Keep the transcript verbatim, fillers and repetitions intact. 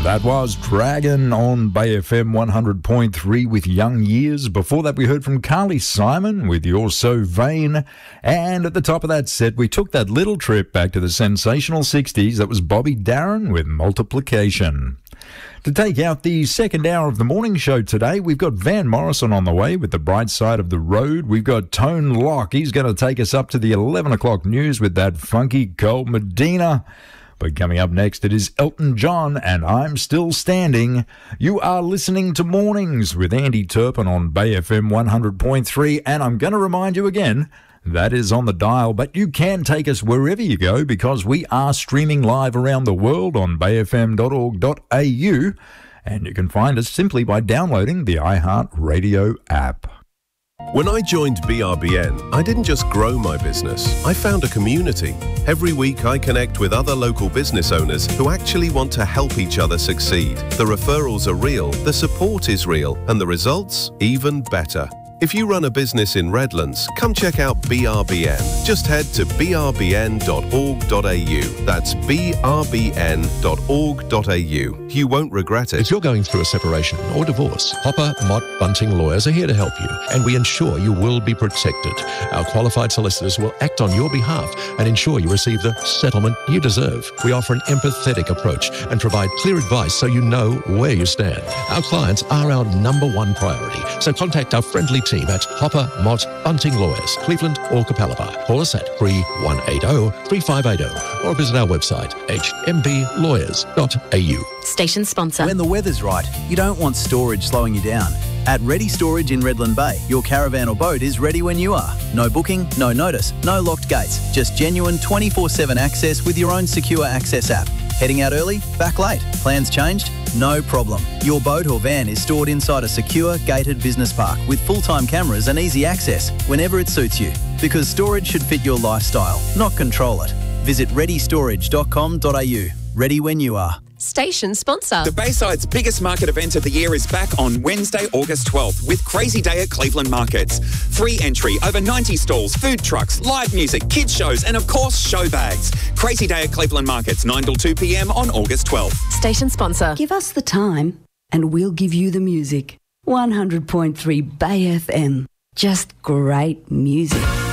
That was Dragon on Bay F M one hundred point three with Young Years. Before that, we heard from Carly Simon with You're So Vain. And at the top of that set, we took that little trip back to the sensational sixties. That was Bobby Darin with Multiplication. To take out the second hour of the morning show today, we've got Van Morrison on the way with The Bright Side of the Road. We've got Tone Loc. He's going to take us up to the eleven o'clock news with that funky Cold Medina. But coming up next, it is Elton John and I'm Still Standing. You are listening to Mornings with Andy Turpin on Bay F M one hundred point three. And I'm going to remind you again, that is on the dial, but you can take us wherever you go because we are streaming live around the world on bay f m dot org dot a u. And you can find us simply by downloading the iHeartRadio app. When I joined B R B N, I didn't just grow my business, I found a community. Every week I connect with other local business owners who actually want to help each other succeed. The referrals are real, the support is real, and the results even better. If you run a business in Redlands, come check out B R B N. Just head to b r b n dot org dot a u. That's b r b n dot org dot a u. You won't regret it. If you're going through a separation or divorce, Hopper Mott Bunting Lawyers are here to help you, and we ensure you will be protected. Our qualified solicitors will act on your behalf and ensure you receive the settlement you deserve. We offer an empathetic approach and provide clear advice so you know where you stand. Our clients are our number one priority, so contact our friendly team at Hopper Mott Bunting Lawyers, Cleveland or Capalaba. Call us at three one eight zero, three five eight zero or visit our website h m b lawyers dot a u. Station sponsor. When the weather's right, you don't want storage slowing you down. At Ready Storage in Redland Bay, your caravan or boat is ready when you are. No booking, no notice, no locked gates, just genuine twenty-four seven access with your own secure access app. Heading out early? Back late? Plans changed? No problem. Your boat or van is stored inside a secure, gated business park with full-time cameras and easy access whenever it suits you. Because storage should fit your lifestyle, not control it. Visit ready storage dot com dot a u. Ready when you are. Station sponsor. The Bayside's biggest market event of the year is back on Wednesday, August twelfth with Crazy Day at Cleveland Markets. Free entry, over ninety stalls, food trucks, live music, kids shows and of course show bags. Crazy Day at Cleveland Markets, nine till two p m on August twelfth. Station sponsor. Give us the time and we'll give you the music. one hundred point three Bay F M. Just great music.